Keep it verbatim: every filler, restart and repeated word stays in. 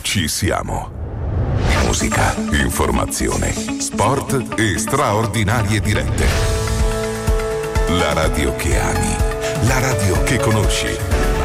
ci siamo. Musica, informazione, sport e straordinarie dirette. La radio che ami, la radio che conosci.